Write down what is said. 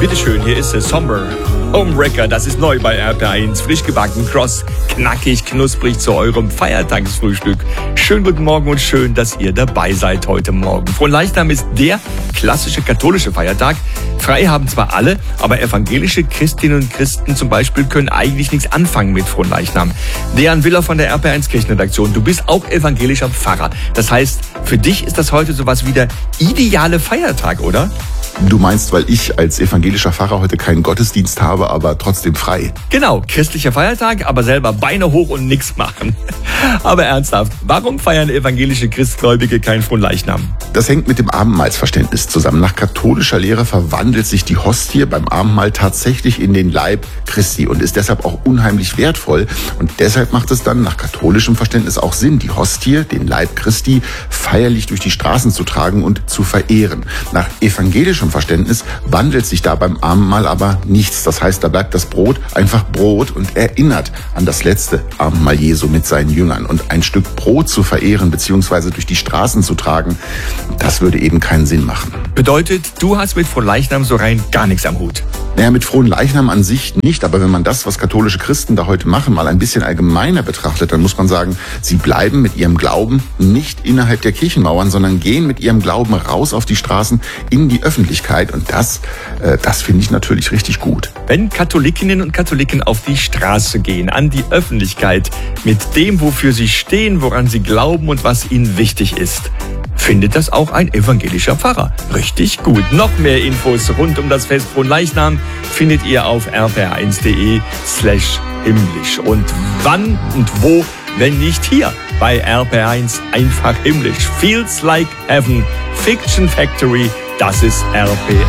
Bitteschön, hier ist Somber Homewrecker. Das ist neu bei RPR1. Frisch gebacken, kross, knackig, knusprig zu eurem Feiertagsfrühstück. Schönen guten Morgen und schön, dass ihr dabei seid heute Morgen. Fronleichnam ist der klassische katholische Feiertag. Frei haben zwar alle, aber evangelische Christinnen und Christen zum Beispiel können eigentlich nichts anfangen mit Fronleichnam. Dejan Willer von der RPR1 Kirchenredaktion. Du bist auch evangelischer Pfarrer. Das heißt, für dich ist das heute sowas wie der ideale Feiertag, oder? Du meinst, weil ich als evangelischer Pfarrer heute keinen Gottesdienst habe, aber trotzdem frei. Genau, christlicher Feiertag, aber selber Beine hoch und nichts machen. Aber ernsthaft, warum feiern evangelische Christgläubige kein Fronleichnam? Das hängt mit dem Abendmahlsverständnis zusammen. Nach katholischer Lehre verwandelt sich die Hostie beim Abendmahl tatsächlich in den Leib Christi und ist deshalb auch unheimlich wertvoll. Und deshalb macht es dann nach katholischem Verständnis auch Sinn, die Hostie, den Leib Christi, feierlich durch die Straßen zu tragen und zu verehren. Nach evangelischem Verständnis wandelt sich da beim Abendmahl aber nichts. Das heißt, da bleibt das Brot einfach Brot und erinnert an das letzte Abendmahl Jesu mit seinen Jüngern. Und ein Stück Brot zu verehren bzw. durch die Straßen zu tragen, das würde eben keinen Sinn machen. Bedeutet, du hast mit Fronleichnam so rein gar nichts am Hut? Naja, mit Fronleichnam an sich nicht, aber wenn man das, was katholische Christen da heute machen, mal ein bisschen allgemeiner betrachtet, dann muss man sagen, sie bleiben mit ihrem Glauben nicht innerhalb der Kirchenmauern, sondern gehen mit ihrem Glauben raus auf die Straßen in die Öffentlichkeit und das finde ich natürlich richtig gut. Wenn Katholikinnen und Katholiken auf die Straße gehen, an die Öffentlichkeit, mit dem, wofür sie stehen, woran sie glauben und was ihnen wichtig ist, findet das auch ein evangelischer Pfarrer. Richtig gut. Noch mehr Infos rund um das Fest Fronleichnam findet ihr auf rpr1.de/himmlisch. Und wann und wo, wenn nicht hier bei RPR1 einfach himmlisch. Feels like Heaven, Fiction Factory, das ist RPR.